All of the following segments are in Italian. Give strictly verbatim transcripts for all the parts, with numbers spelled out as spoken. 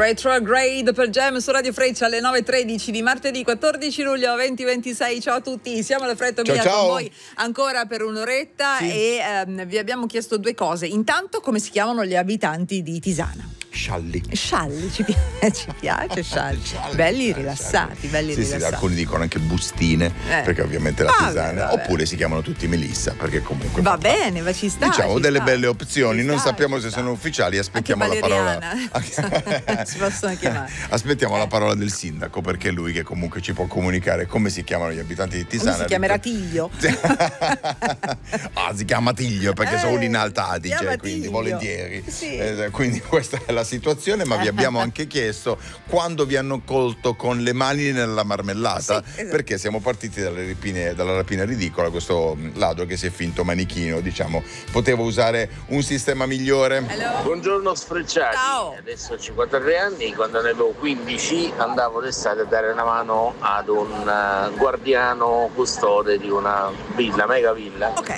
Retrograde per Jam su Radio Freccia alle nove e tredici di martedì quattordici luglio duemilaventisei. Ciao a tutti, siamo alla Fretto Mia con voi ancora per un'oretta, sì. e ehm, vi abbiamo chiesto due cose. Intanto, come si chiamano gli abitanti di Tisana? Scialli. Scialli, ci piace, ci piace Scialli. Scialli. Belli Scialli. rilassati, belli sì, rilassati. Sì, alcuni dicono anche bustine, eh. perché ovviamente la Tisana, vabbè. Oppure si chiamano tutti Melissa, perché comunque va bene, ma ci sta. Diciamo ci delle sta. belle opzioni, ci non sta, sappiamo se sta. sono ufficiali, aspettiamo anche la parola. si possono chiamare. Aspettiamo eh. la parola del sindaco, perché è lui che comunque ci può comunicare come si chiamano gli abitanti di Tisana. Come si chiamerà Tiglio? ah, si chiama Tiglio perché eh, sono in Alta Adige, quindi Tiglio. volentieri. Sì. Eh, quindi questa è la situazione, ma vi abbiamo anche chiesto quando vi hanno colto con le mani nella marmellata, sì, esatto. perché siamo partiti dalle rapine, dalla rapina ridicola, questo ladro che si è finto manichino, diciamo, poteva usare un sistema migliore. Hello. Buongiorno sfrecciati. Ciao. Adesso ho cinquantatré anni, quando ne avevo quindici andavo d'estate a dare una mano ad un uh, guardiano custode di una villa, mega villa. Ok.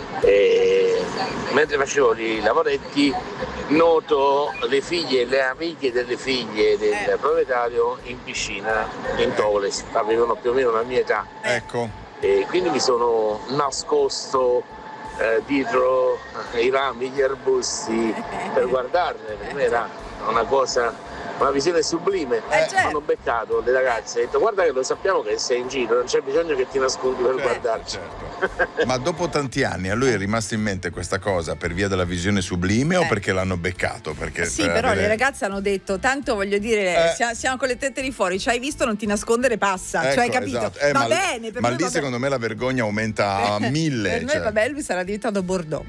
E mentre facevo i lavoretti noto le figlie e le amiche delle figlie del eh. proprietario in piscina in Toles, avevano più o meno la mia età. Ecco. E quindi mi sono nascosto eh, dietro i rami, gli arbusti per guardarle. Per me era una cosa, una visione sublime. Eh, certo. Hanno beccato le ragazze e ho detto: guarda che lo sappiamo che sei in giro, non c'è bisogno che ti nascondi per certo, guardarci. Certo. Ma dopo tanti anni a lui è rimasta in mente questa cosa per via della visione sublime eh. o perché l'hanno beccato? Perché sì, per però avere... le ragazze hanno detto: tanto voglio dire, eh. siamo, siamo con le tette di fuori, ci hai visto, non ti nascondere, passa. Ecco, cioè, hai capito? Esatto. Eh, va ma bene, per ma noi lì va secondo me la vergogna aumenta a mille. Per noi cioè. vabbè, lui sarà diventato Bordeaux.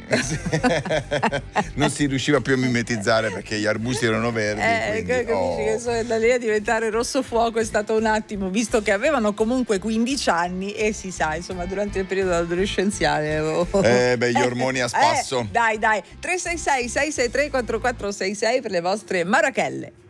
Non si riusciva più a mimetizzare perché gli arbusti erano verdi. Eh, quindi, capisci oh. che so, da lì a diventare rosso fuoco è stato un attimo, visto che avevano comunque quindici anni e si sa, insomma, durante il periodo adolescenziale. Oh. Eh, beh, gli ormoni a spasso. Eh, dai, dai. tre sei sei sei sei tre quattro quattro sei sei per le vostre marachelle.